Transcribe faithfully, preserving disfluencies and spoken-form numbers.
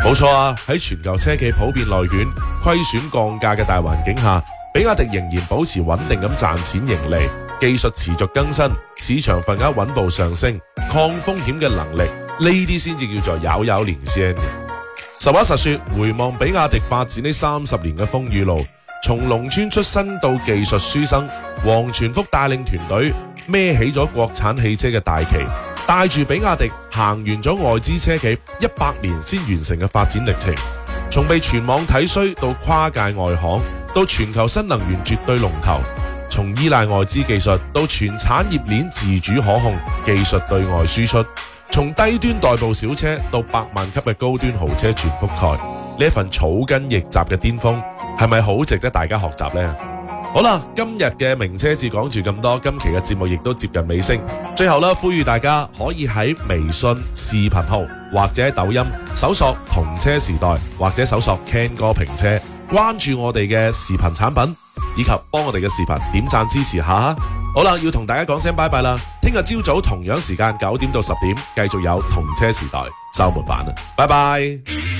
冇錯啊，喺全球車企普遍內卷、虧損降價嘅大環境下，比亞迪仍然保持穩定咁賺錢盈利，技術持續更新，市場份額穩步上升，抗風險嘅能力，呢啲先至叫做遙遙領先。實話實說，回望比亞迪發展呢三十年嘅風雨路，從農村出身到技術書生，王傳福帶領團隊孭起咗國產汽車嘅大旗，帶住比亞迪行完咗外資車企一百年先完成嘅發展歷程，從被全網睇衰到跨界外行，到全球新能源絕對龍頭，從依賴外資技術到全產業鏈自主可控，技術對外輸出，從低端代步小車到百萬級嘅高端豪車全覆蓋，呢一份草根逆襲嘅巔峰，係咪好值得大家學習呢？好啦，今日嘅名車誌講住咁多，今期嘅節目亦都接近尾聲。最後啦，呼籲大家可以喺微信視頻號或者抖音搜索同車時代，或者搜索 Ken 哥評車，關注我哋嘅視頻產品，以及幫我哋嘅視頻點讚支持下。好啦，要同大家講聲拜拜啦！聽日朝早同樣時間九點到十點，繼續有同車時代周末版啊！拜拜。